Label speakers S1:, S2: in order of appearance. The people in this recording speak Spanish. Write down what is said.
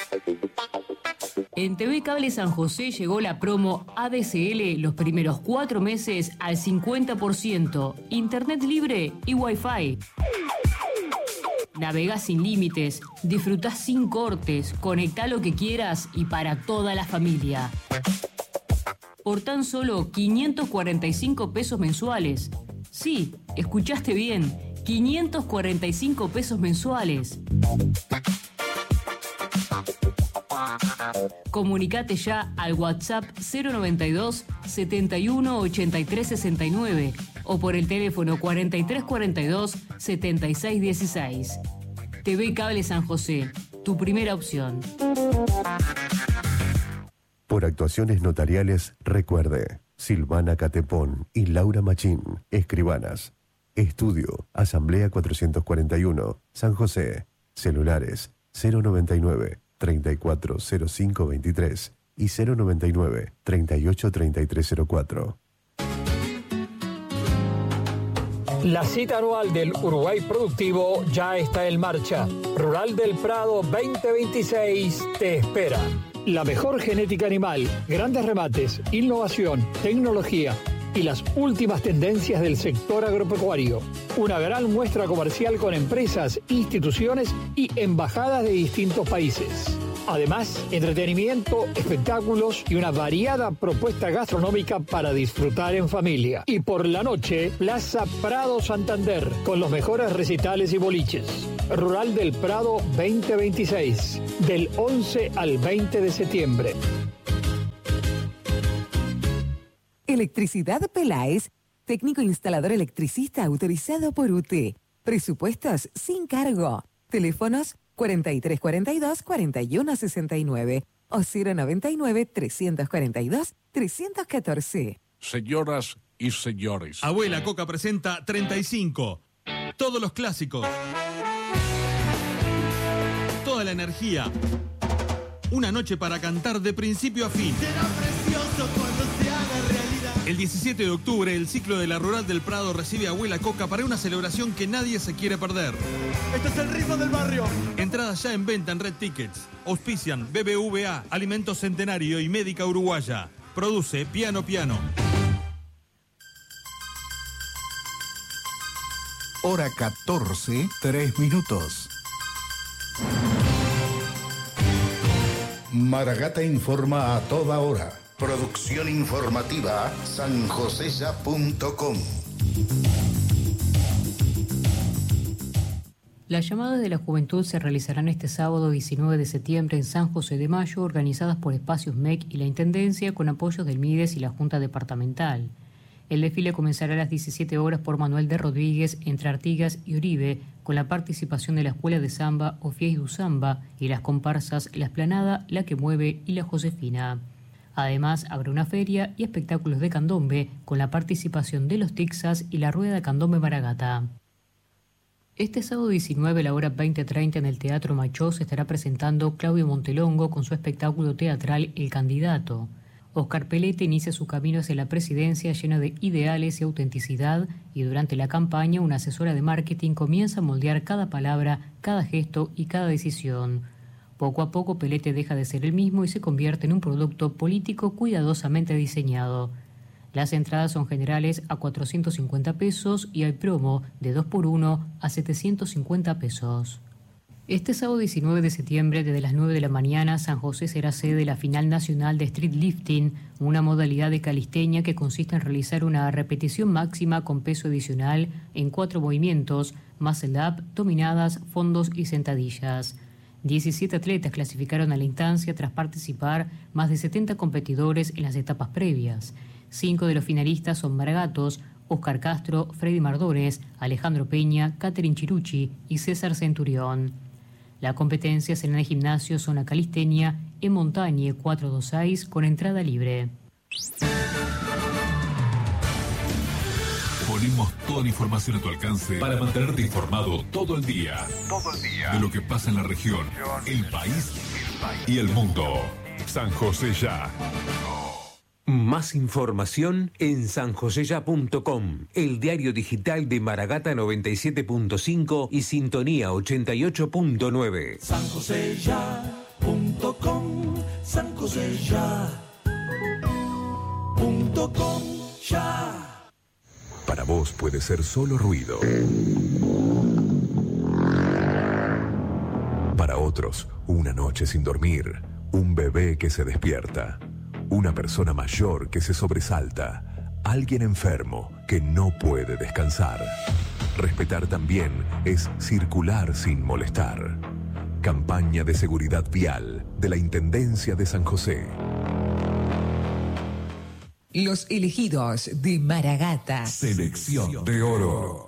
S1: En TV Cable San José llegó la promo ADSL los primeros 4 meses al 50%, internet libre y wifi. Navegás sin límites, disfrutás sin cortes, conectá lo que quieras y para toda la familia. Por tan solo 545 pesos mensuales. Sí, escuchaste bien, 545 pesos mensuales. Comunicate ya al WhatsApp 092 71 83 69 o por el teléfono 43 42 76 16. TV Cable San José, tu primera opción.
S2: Por actuaciones notariales, recuerde, Silvana Catepón y Laura Machín, escribanas. Estudio, Asamblea 441, San José. Celulares 099 340523 y 099 383304.
S3: La cita anual del Uruguay Productivo ya está en marcha. Rural del Prado 2026 te espera. La mejor genética animal, grandes remates, innovación, tecnología y las últimas tendencias del sector agropecuario. Una gran muestra comercial con empresas, instituciones y embajadas de distintos países. Además, entretenimiento, espectáculos y una variada propuesta gastronómica para disfrutar en familia. Y por la noche, Plaza Prado Santander, con los mejores recitales y boliches. Rural del Prado 2026, del 11 al 20 de septiembre.
S4: Electricidad Peláez, técnico instalador electricista autorizado por UT. Presupuestos sin cargo. Teléfonos 4342-4169 o 099-342-314.
S5: Señoras y señores.
S6: Abuela Coca presenta 35. Todos los clásicos. Toda la energía. Una noche para cantar de principio a fin.
S7: Será precioso cuando se haga realidad.
S6: El 17 de octubre, el ciclo de la Rural del Prado recibe a Abuela Coca para una celebración que nadie se quiere perder.
S7: Este es el ritmo del barrio.
S6: Entradas ya en venta en Red Tickets. Auspician BBVA, Alimentos Centenario y Médica Uruguaya. Produce Piano Piano.
S8: Hora 14, 3 minutos. Maragata informa a toda hora. Producción informativa sanjoseya.com.
S1: Las llamadas de la juventud se realizarán este sábado 19 de septiembre en San José de Mayo, organizadas por Espacios MEC y la Intendencia con apoyo del MIDES y la Junta Departamental. El desfile comenzará a las 17 horas por Manuel de Rodríguez entre Artigas y Uribe, con la participación de la Escuela de Samba Ofies du Samba y las comparsas La Esplanada, La que Mueve y La Josefina. Además, habrá una feria y espectáculos de candombe con la participación de los Tixas y la Rueda Candombe Maragata. Este sábado 19 a la hora 20:30 en el Teatro Machó se estará presentando Claudio Montelongo con su espectáculo teatral El Candidato. Oscar Pelete inicia su camino hacia la presidencia lleno de ideales y autenticidad y durante la campaña una asesora de marketing comienza a moldear cada palabra, cada gesto y cada decisión. Poco a poco Pelete deja de ser el mismo y se convierte en un producto político cuidadosamente diseñado. Las entradas son generales a 450 pesos y hay promo de 2x1 a 750 pesos. Este sábado 19 de septiembre, desde las 9 de la mañana, San José será sede de la final nacional de street lifting, una modalidad de calistenia que consiste en realizar una repetición máxima con peso adicional en 4 movimientos, muscle up, dominadas, fondos y sentadillas. 17 atletas clasificaron a la instancia tras participar más de 70 competidores en las etapas previas. 5 de los finalistas son Maragatos, Oscar Castro, Freddy Mardones, Alejandro Peña, Catherine Chirucci y César Centurión. La competencia será en el gimnasio Zona Calistenia en Montañe 426 con entrada libre.
S9: Ponemos toda la información a tu alcance para mantenerte informado todo el día. De lo que pasa en la región, el país y el mundo. San José Ya.
S10: Más información en sanjoseya.com, el diario digital de Maragata 97.5 y Sintonía 88.9.
S7: sanjoseya.com
S11: sanjosenya.com ya.
S9: Para vos puede ser solo ruido. Para otros, una noche sin dormir, un bebé que se despierta, una persona mayor que se sobresalta, alguien enfermo que no puede descansar. Respetar también es circular sin molestar. Campaña de seguridad vial de la Intendencia de San José.
S4: Los elegidos de Maragata.
S9: Selección de oro.